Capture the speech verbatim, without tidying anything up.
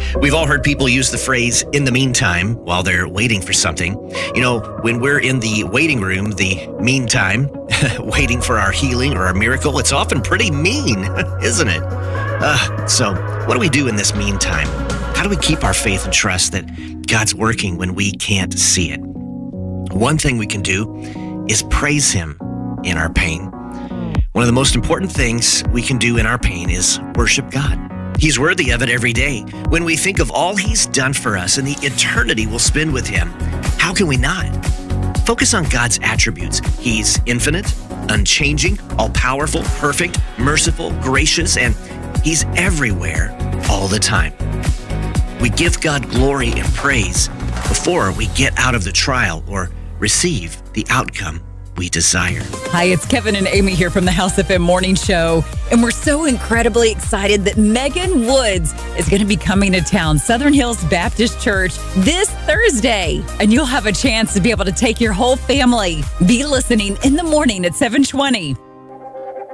We've all heard people use the phrase "in the meantime" while they're waiting for something. You know, when we're in the waiting room, the meantime, waiting for our healing or our miracle, it's often pretty mean, isn't it? Uh, so, what do we do in this meantime? How do we keep our faith and trust that God's working when we can't see it? One thing we can do is praise Him in our pain. One of the most important things we can do in our pain is worship God. He's worthy of it every day. When we think of all He's done for us and the eternity we'll spend with Him, how can we not? Focus on God's attributes. He's infinite, unchanging, all-powerful, perfect, merciful, gracious, and He's everywhere all the time. We give God glory and praise before we get out of the trial or receive the outcome we desire. Hi, it's Kevin and Amy here from the House F M Morning Show, and we're so incredibly excited that Megan Woods is going to be coming to town, Southern Hills Baptist Church, this Thursday, and you'll have a chance to be able to take your whole family. Be listening in the morning at seven twenty.